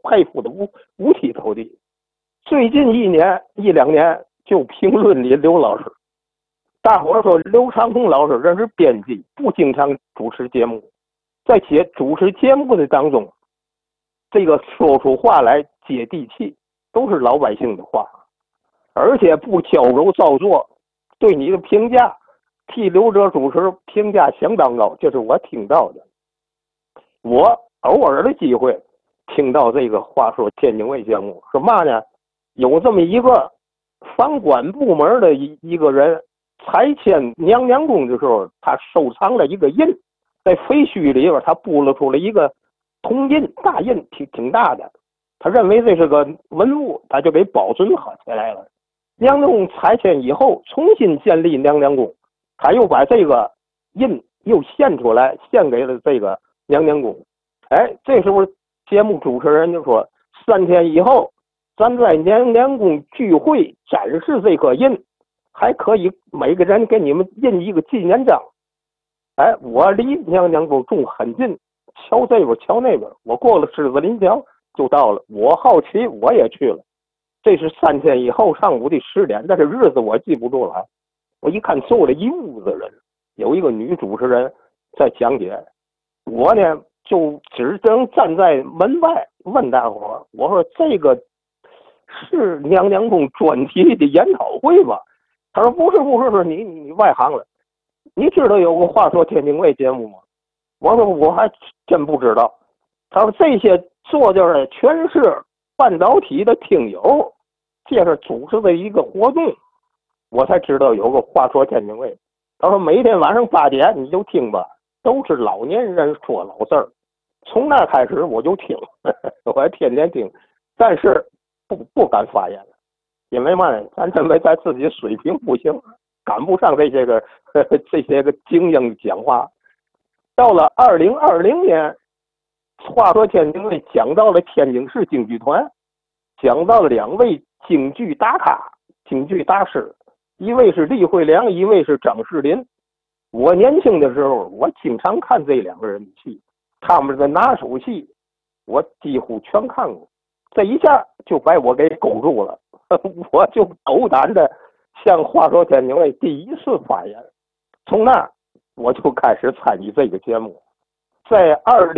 佩服的五体投地。最近一两年就评论里刘老师，大伙儿说刘长虹老师这是编辑，不经常主持节目，在主持节目的当中，这个说出话来接地气，都是老百姓的话，而且不矫揉造作，对你的评价替刘哲主持评价相当高，这是我听到的。我偶尔的机会听到这个话说天津卫节目，是嘛呢？有这么一个房管部门的一个人拆迁娘娘宫的时候，他收藏了一个印，在废墟里边他布了出了一个铜印，大印挺大的，他认为这是个文物，他就给保存好起来了。娘娘宫拆迁以后重新建立娘娘宫，他又把这个印又献出来，献给了这个娘娘宫。哎，这时候节目主持人就说3天以后咱在娘娘宫聚会展示这个印，还可以每个人给你们印一个纪念章。哎，我离娘娘宫住很近，桥这边桥那边，我过了狮子林桥就到了。我好奇我也去了，这是3天以后上午的10点，但是日子我记不住了。我一看坐了一屋子人，有一个女主持人在讲解，我呢就只能站在门外问大伙儿，我说这个是娘娘宫专题的研讨会吧？他说不是，你外行了。你知道有个话说天津卫节目吗？我说我还真不知道。他说这些坐这儿的全是半导体的听友，这是主持的一个活动，我才知道有个话说天津卫。他说每天晚上8点你就听吧，都是老年人说老字儿。从那开始我就听，我还天天听，但是不敢发言了，因为嘛呢，咱认为咱自己水平不行，赶不上这些个精英讲话。到了2020年，话说天津卫讲到了天津市京剧团，讲到了2位京剧大咖、京剧大师，一位是李慧良，一位是张世林。我年轻的时候，我经常看这2个人的戏，他们的拿手戏我几乎全看过，这一下就把我给勾住了，我就斗胆的向话说天津卫第一次发言。从那我就开始参与这个节目，在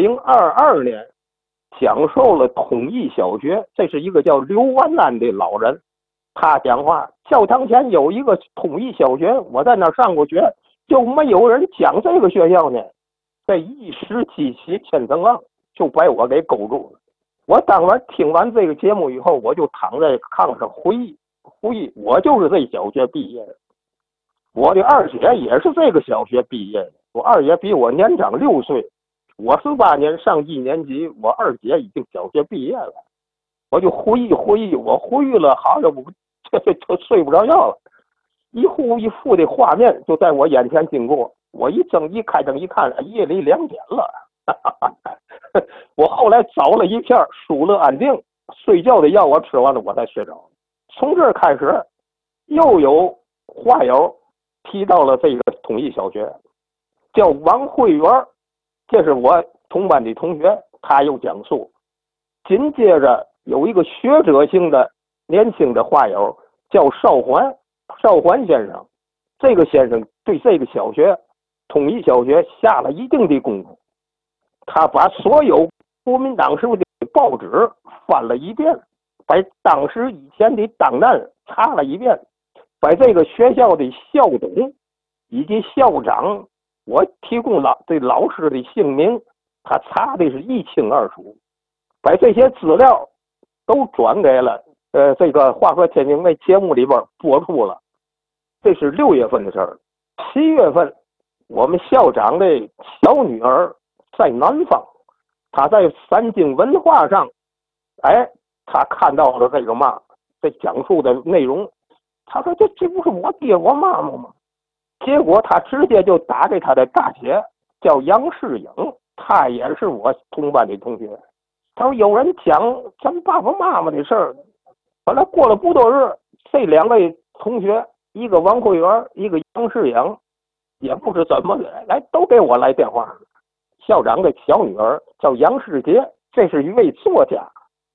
2022年讲授了统一小学，这是一个叫刘万安的老人，他讲话，教堂前有一个统一小学，我在那上过学，就没有人讲这个学校呢。这一时激起千层浪，就把我给勾住了。我当晚听完这个节目以后，我就躺在炕上回忆，我就是这小学毕业的，我的二姐也是这个小学毕业的，我二姐比我年长6岁，我18年上1年级，我二姐已经小学毕业了。我就回忆，我回忆了好像我这睡不着觉了，一幅一幅的画面就在我眼前经过，我开灯一看，夜里2点了。我后来找了一片舒乐安定睡觉的药，我吃完了我才睡着。从这儿开始，又有话友提到了这个统一小学，叫王慧元，这是我同班的同学，他又讲述。紧接着有一个学者性的年轻的话友叫邵环先生，这个先生对这个小学统一小学下了一定的功夫，他把所有国民党时候的报纸翻了一遍，把当时以前的档案查了一遍，把这个学校的校董以及校长我提供对老师的姓名，他查的是一清二楚，把这些资料都转给了这个话说天津卫节目里边播出了。这是6月份的事儿。7月份我们校长的小女儿在南方，她在三经文化上，她看到了这个这讲述的内容，她说这不是我爹我妈妈吗？结果她直接就打给她的大姐叫杨世颖，她也是我同班的同学。她说有人讲咱爸爸妈妈的事儿。后来过了不多日，这2位同学，一个王慧元，一个杨世颖，也不知怎么来都给我来电话。校长的小女儿叫杨世杰，这是一位作家，